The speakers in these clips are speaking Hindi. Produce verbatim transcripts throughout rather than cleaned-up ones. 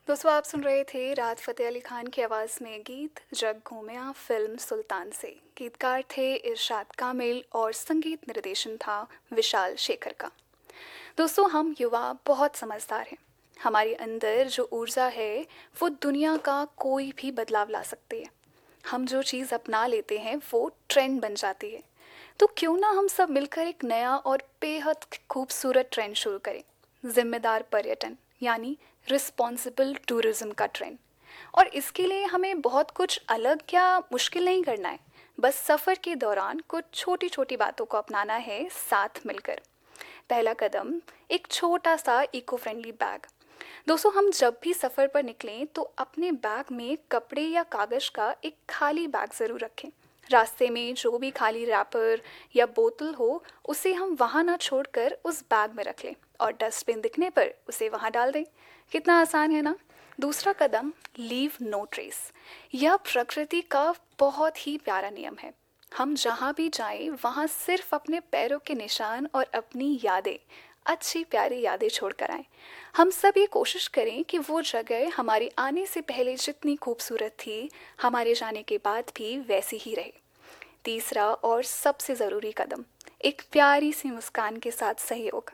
दोस्तों आप सुन रहे थे राहत फ़तेह अली खान की आवाज़ में गीत जग घूमिया फ़िल्म सुल्तान से। गीतकार थे इरशाद कामिल और संगीत निर्देशन था विशाल शेखर का। दोस्तों हम युवा बहुत समझदार हैं। हमारे अंदर जो ऊर्जा है वो दुनिया का कोई भी बदलाव ला सकती है। हम जो चीज़ अपना लेते हैं वो ट्रेंड बन जाती है। तो क्यों ना हम सब मिलकर एक नया और बेहद खूबसूरत ट्रेंड शुरू करें, जिम्मेदार पर्यटन यानी रिस्पॉन्सिबल टूरिज्म का ट्रेंड। और इसके लिए हमें बहुत कुछ अलग या मुश्किल नहीं करना है, बस सफ़र के दौरान कुछ छोटी छोटी बातों को अपनाना है साथ मिलकर। पहला कदम, एक छोटा सा इको फ्रेंडली बैग। दोस्तों हम जब भी सफ़र पर निकलें तो अपने बैग में कपड़े या कागज़ का एक खाली बैग ज़रूर रखें। रास्ते में जो भी खाली रैपर या बोतल हो उसे हम वहाँ ना छोड़कर उस बैग में रख लें और डस्टबिन दिखने पर उसे वहाँ डाल दें। कितना आसान है ना। दूसरा कदम, लीव नो ट्रेस। यह प्रकृति का बहुत ही प्यारा नियम है। हम जहाँ भी जाएं वहाँ सिर्फ अपने पैरों के निशान और अपनी यादें, अच्छी प्यारी यादें छोड़कर आएं। हम सब ये कोशिश करें कि वो जगह हमारे आने से पहले जितनी खूबसूरत थी हमारे जाने के बाद भी वैसी ही रहे। तीसरा और सबसे ज़रूरी कदम, एक प्यारी सी मुस्कान के साथ सहयोग।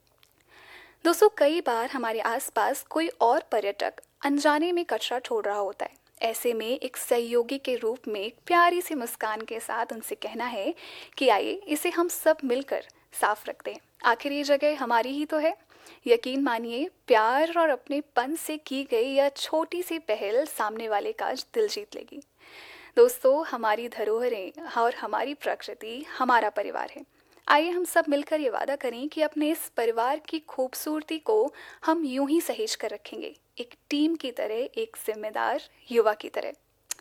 दोस्तों कई बार हमारे आसपास कोई और पर्यटक अनजाने में कचरा छोड़ रहा होता है। ऐसे में एक सहयोगी के रूप में एक प्यारी सी मुस्कान के साथ उनसे कहना है कि आइए इसे हम सब मिलकर साफ रखते हैं, आखिर ये जगह हमारी ही तो है। यकीन मानिए, प्यार और अपनेपन से की गई यह छोटी सी पहल सामने वाले का दिल जीत लेगी। दोस्तों हमारी धरोहरें और हमारी प्रकृति हमारा परिवार है। आइए हम सब मिलकर ये वादा करें कि अपने इस परिवार की खूबसूरती को हम यूं ही सहेज कर रखेंगे, एक टीम की तरह, एक जिम्मेदार युवा की तरह।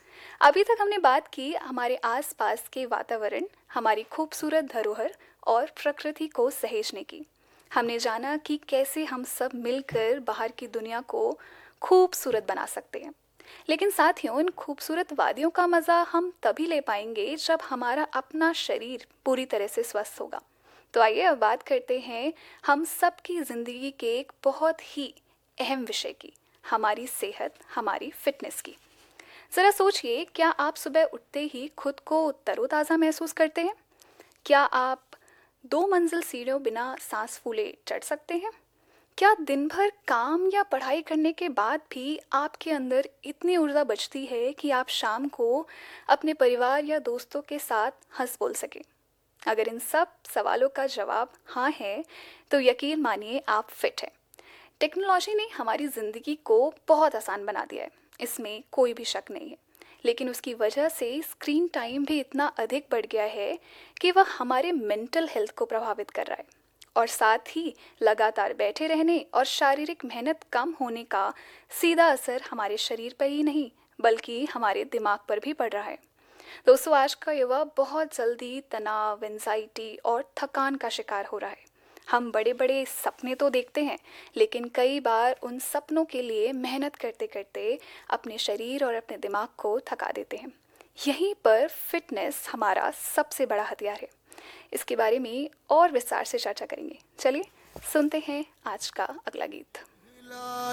अभी तक हमने बात की हमारे आसपास के वातावरण, हमारी खूबसूरत धरोहर और प्रकृति को सहेजने की। हमने जाना कि कैसे हम सब मिलकर बाहर की दुनिया को खूबसूरत बना सकते हैं। लेकिन साथियों, इन खूबसूरत वादियों का मज़ा हम तभी ले पाएंगे जब हमारा अपना शरीर पूरी तरह से स्वस्थ होगा। तो आइए अब बात करते हैं हम सब की ज़िंदगी के एक बहुत ही अहम विषय की, हमारी सेहत, हमारी फिटनेस की। ज़रा सोचिए, क्या आप सुबह उठते ही खुद को तरोताज़ा महसूस करते हैं? क्या आप दो मंजिल सीढ़ियों बिना सांस फूले चढ़ सकते हैं? क्या दिन भर काम या पढ़ाई करने के बाद भी आपके अंदर इतनी ऊर्जा बचती है कि आप शाम को अपने परिवार या दोस्तों के साथ हंस बोल सकें? अगर इन सब सवालों का जवाब हाँ है तो यकीन मानिए आप फिट हैं। टेक्नोलॉजी ने हमारी ज़िंदगी को बहुत आसान बना दिया है, इसमें कोई भी शक नहीं है। लेकिन उसकी वजह से स्क्रीन टाइम भी इतना अधिक बढ़ गया है कि वह हमारे मेंटल हेल्थ को प्रभावित कर रहा है। और साथ ही लगातार बैठे रहने और शारीरिक मेहनत कम होने का सीधा असर हमारे शरीर पर ही नहीं बल्कि हमारे दिमाग पर भी पड़ रहा है। दोस्तों आज का युवा बहुत जल्दी तनाव, एंजाइटी और थकान का शिकार हो रहा है। हम बड़े बड़े सपने तो देखते हैं, लेकिन कई बार उन सपनों के लिए मेहनत करते करते अपने शरीर और अपने दिमाग को थका देते हैं। यहीं पर फिटनेस हमारा सबसे बड़ा हथियार है। इसके बारे में और विस्तार से चर्चा करेंगे। चलिए सुनते हैं आज का अगला गीत।